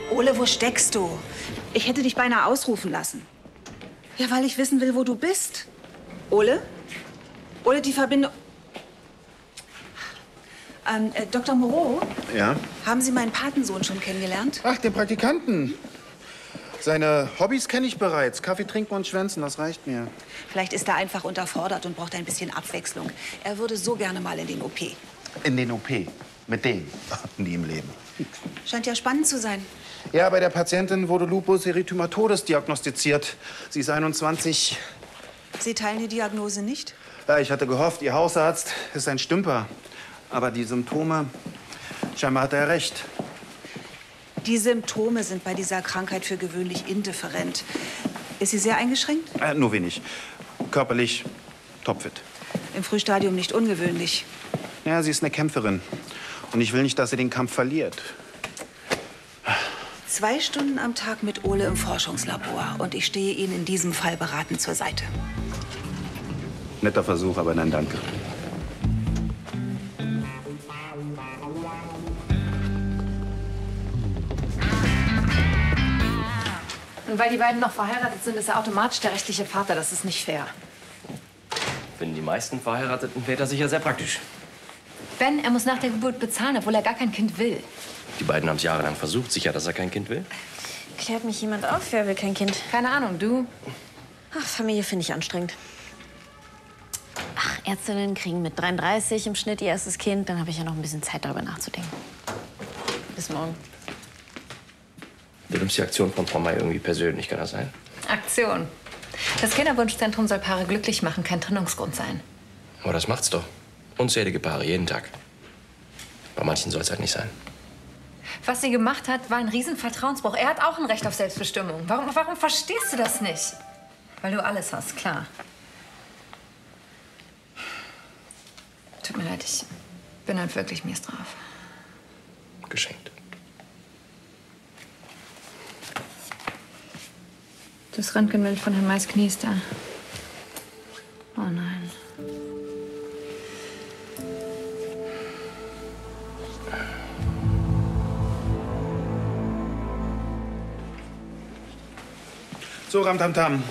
Ole, wo steckst du? Ich hätte dich beinahe ausrufen lassen. Ja, weil ich wissen will, wo du bist. Ole? Ole, die Verbindung... Dr. Moreau? Ja? Haben Sie meinen Patensohn schon kennengelernt? Ach, den Praktikanten. Seine Hobbys kenne ich bereits. Kaffee trinken und schwänzen, das reicht mir. Vielleicht ist er einfach unterfordert und braucht ein bisschen Abwechslung. Er würde so gerne mal in den OP. In den OP? Mit dem? Nie im Leben. Scheint ja spannend zu sein. Ja, bei der Patientin wurde Lupus erythematodes diagnostiziert. Sie ist 21. Sie teilen die Diagnose nicht? Ja, ich hatte gehofft, Ihr Hausarzt ist ein Stümper. Aber die Symptome, scheinbar hat er recht. Die Symptome sind bei dieser Krankheit für gewöhnlich indifferent. Ist sie sehr eingeschränkt? Nur wenig. Körperlich topfit. Im Frühstadium nicht ungewöhnlich. Ja, sie ist eine Kämpferin. Und ich will nicht, dass sie den Kampf verliert. 2 Stunden am Tag mit Ole im Forschungslabor. Und ich stehe Ihnen in diesem Fall beratend zur Seite. Netter Versuch, aber nein, danke. Und weil die beiden noch verheiratet sind, ist er automatisch der rechtliche Vater. Das ist nicht fair. Finden die meisten verheirateten Väter sicher sehr praktisch. Ben, er muss nach der Geburt bezahlen, obwohl er gar kein Kind will. Die beiden haben es jahrelang versucht. Sicher, dass er kein Kind will? Klärt mich jemand auf, wer will kein Kind? Keine Ahnung, du? Ach, Familie finde ich anstrengend. Ach, Ärztinnen kriegen mit 33 im Schnitt ihr erstes Kind. Dann habe ich ja noch ein bisschen Zeit, darüber nachzudenken. Bis morgen. Du nimmst die Aktion von Frau May irgendwie persönlich, kann das sein? Aktion. Das Kinderwunschzentrum soll Paare glücklich machen, kein Trennungsgrund sein. Aber das macht's doch. Unzählige Paare, jeden Tag. Bei manchen soll es halt nicht sein. Was sie gemacht hat, war ein Riesenvertrauensbruch. Er hat auch ein Recht auf Selbstbestimmung. Warum verstehst du das nicht? Weil du alles hast, klar. Tut mir leid, ich bin halt wirklich mies drauf. Geschenkt. Das Röntgenbild von Herrn Mays Knie ist da. Oh nein. So, Ramtamtam.